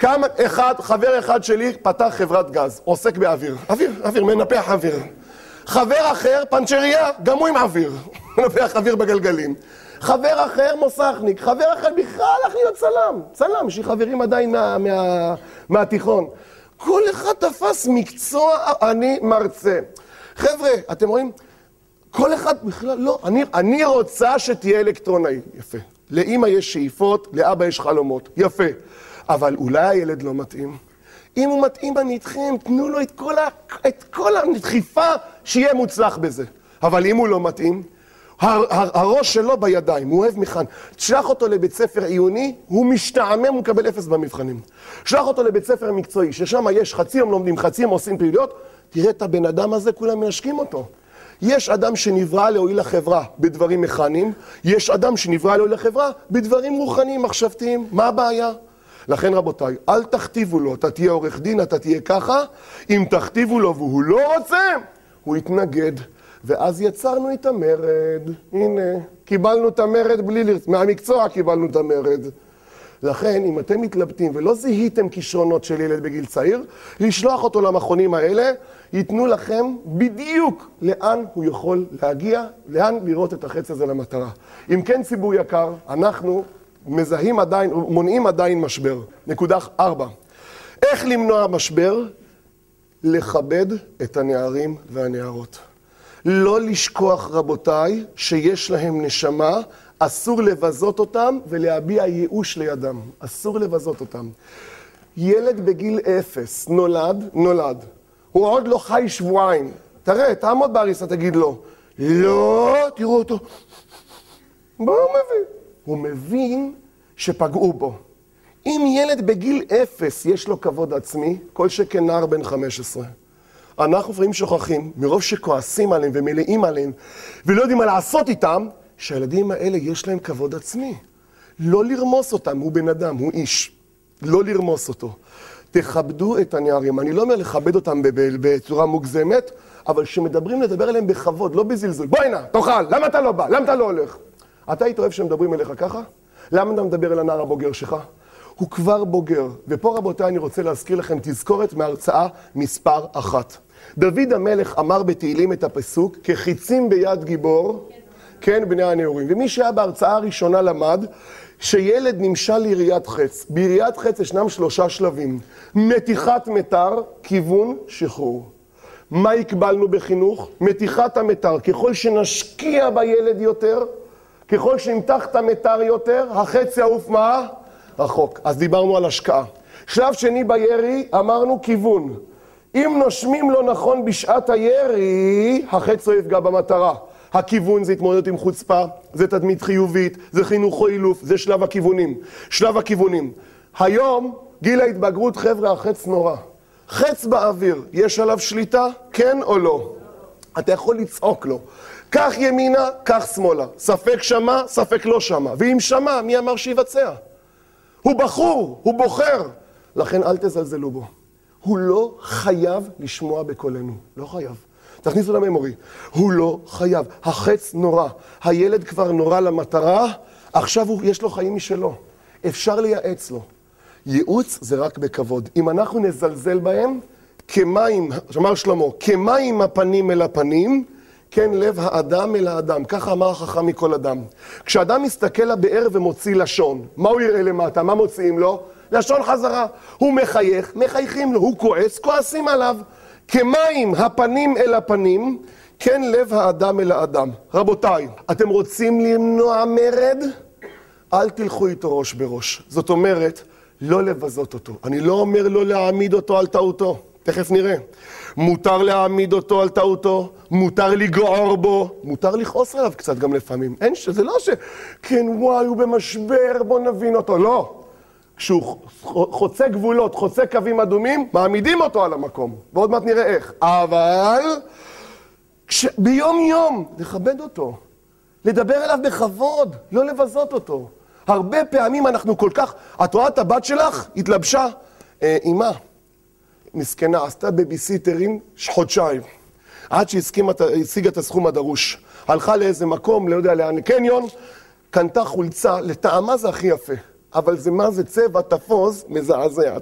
חבר אחד שלי פתח חברת גז, עוסק באוויר. אוויר, מנפח אוויר. חבר אחר, פנצ'ריה, גם הוא עם אוויר. מנפח אוויר בגלגלים. חבר אחר, מוסכניק. חבר אחר בכלל הלך להיות צלם, יש לי חברים עדיין מהתיכון. כל אחד תפס מקצוע, אני מרצה. חבר'ה, אתם רואים? כל אחד בכלל, לא, אני רוצה שתהיה אלקטרונאי. יפה. לאמא יש שאיפות, לאבא יש חלומות. יפה. אבל אולי הילד לא מתאים. אם הוא מתאים, אני איתכם, תנו לו את כל הדחיפה שיהיה מוצלח בזה. אבל אם הוא לא מתאים, הראש שלו בידיים, הוא אוהב מכאן. תשלח אותו לבית ספר עיוני, הוא משתעמם, הוא מקבל 0 במבחנים. שלח אותו לבית ספר מקצועי, ששם יש חצי יום לומדים, חצי יום עושים פעילויות, תראה את הבן אדם הזה, כולם מנשקים אותו. יש אדם שנברא להועיל לחברה בדברים מכניים, יש אדם שנברא להועיל לחברה בדברים רוחניים, מחשבתיים. מה הבעיה? לכן רבותיי, אל תכתיבו לו, אתה תהיה עורך דין, אתה תהיה ככה. אם תכתיבו לו והוא לא רוצה, הוא יתנגד. ואז יצרנו את המרד. הנה, קיבלנו את המרד בלי לרצות, מהמקצוע קיבלנו את המרד. לכן, אם אתם מתלבטים ולא זיהיתם כישרונות של ילד בגיל צעיר, לשלוח אותו למכונים האלה, ייתנו לכם בדיוק לאן הוא יכול להגיע, לאן לראות את החץ הזה למטרה. אם כן, ציבור יקר, אנחנו מזהים עדיין, מונעים עדיין משבר. נקודה 4. איך למנוע משבר? לכבד את הנערים והנערות. לא לשכוח רבותיי שיש להם נשמה, אסור לבזות אותם ולהביע ייאוש לידם. אסור לבזות אותם. ילד בגיל 0 נולד. הוא עוד לא חי שבועיים. תראה, תעמוד בעריסה, תגיד לו. לא, תראו אותו. מה הוא מבין? הוא מבין שפגעו בו. אם ילד בגיל 0 יש לו כבוד עצמי, כל שכן נער בן 15. אנחנו לפעמים שוכחים, מרוב שכועסים עליהם ומלאים עליהם, ולא יודעים מה לעשות איתם, שהילדים האלה יש להם כבוד עצמי. לא לרמוס אותם, הוא בן אדם, הוא איש. לא לרמוס אותו. תכבדו את הנערים. אני לא אומר לכבד אותם בצורה מוגזמת, אבל כשמדברים לדבר עליהם בכבוד, לא בזלזול. בוא הנה, תאכל, למה אתה לא בא? למה אתה לא הולך? אתה היית אוהב שמדברים אליך ככה? למה אתה מדבר אל הנער הבוגר שלך? הוא כבר בוגר. ופה רבותיי אני רוצה להזכיר לכם תזכורת מהרצאה מספר 1. דוד המלך אמר בתהילים את הפסוק, כחיצים ביד גיבור, כן בני הנעורים. ומי שהיה בהרצאה הראשונה למד, שילד נמשל ליריית חץ. ביריית חץ ישנם 3 שלבים. מתיחת מטר, כיוון, שחרור. מה יקבלנו בחינוך? מתיחת המטר. ככל שנשקיע בילד יותר, ככל שנמתח את המטר יותר, החץ יעוף מה? רחוק. אז דיברנו על השקעה. שלב שני בירי, אמרנו כיוון. אם נושמים לא נכון בשעת הירי, החץ לא יפגע במטרה. הכיוון זה התמודדות עם חוצפה, זה תדמית חיובית, זה חינוך או אילוף, זה שלב הכיוונים. שלב הכיוונים. היום, גיל ההתבגרות, חבר'ה, החץ נורא. חץ באוויר, יש עליו שליטה? כן או לא? אתה יכול לצעוק לו. כך ימינה, כך שמאלה. ספק שמה, ספק לא שמה. ואם שמה, מי אמר שיבצע? הוא בחור, הוא בוחר. לכן אל תזלזלו בו. הוא לא חייב לשמוע בקולנו. לא חייב. תכניסו לממורי. הוא לא חייב. החץ נורא. הילד כבר נורא למטרה. עכשיו יש לו חיים משלו. אפשר לייעץ לו. ייעוץ זה רק בכבוד. אם אנחנו נזלזל בהם, כמים, אמר שלמה, כמים הפנים אל הפנים, כן לב האדם אל האדם. ככה אמר החכם מכל אדם. כשאדם מסתכל לבאר ומוציא לשון, מה הוא יראה למטה? מה מוציאים לו? לשון חזרה. הוא מחייך, מחייכים לו. הוא כועס, כועסים עליו. כמים הפנים אל הפנים, כן לב האדם אל האדם. רבותיי, אתם רוצים למנוע מרד? אל תלכו איתו ראש בראש. זאת אומרת, לא לבזות אותו. אני לא אומר לא להעמיד אותו על טעותו. תכף נראה. מותר להעמיד אותו על טעותו, מותר לגעור בו, מותר לכעוס עליו קצת גם לפעמים. זה לא כן וואי, הוא במשבר, בוא נבין אותו. לא. כשהוא חוצה גבולות, חוצה קווים אדומים, מעמידים אותו על המקום. ועוד מעט נראה איך. אבל ביום יום, לכבד אותו. לדבר אליו בכבוד, לא לבזות אותו. הרבה פעמים אנחנו כל כך... את רואה את הבת שלך? התלבשה. אמא, מסכנה, עשתה בייביסיטרים חודשיים. עד שהשיגה את הסכום הדרוש. הלכה לאיזה מקום, לא יודע לאן, קניון, קנתה חולצה, לטעמה זה הכי יפה. אבל זה מה זה צבע תפוז מזעזע.